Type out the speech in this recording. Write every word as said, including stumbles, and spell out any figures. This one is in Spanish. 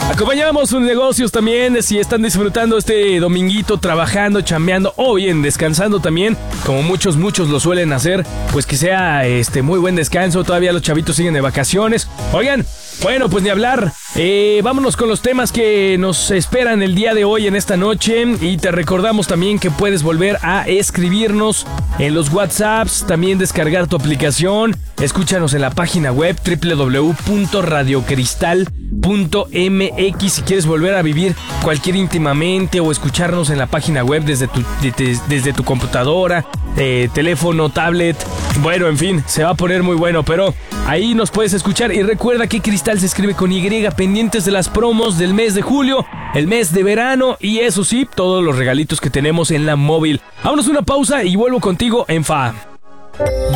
Acompañamos sus negocios también, si están disfrutando este dominguito, trabajando, chambeando o bien descansando también, como muchos, muchos lo suelen hacer, pues que sea este muy buen descanso. Todavía los chavitos siguen de vacaciones. Oigan, bueno, pues ni hablar. Eh, vámonos con los temas que nos esperan el día de hoy en esta noche. Y te recordamos también que puedes volver a escribirnos en los WhatsApps, también descargar tu aplicación. Escúchanos en la página web doble u doble u doble u punto radio cristal punto m x si quieres volver a vivir cualquier íntimamente o escucharnos en la página web desde tu, de, desde tu computadora, eh, teléfono, tablet. Bueno, en fin, se va a poner muy bueno, pero ahí nos puedes escuchar. Y recuerda que Cristal se escribe con Y, pendientes de las promos del mes de julio, el mes de verano y eso sí, todos los regalitos que tenemos en la móvil. Vámonos a una pausa y vuelvo contigo en F A.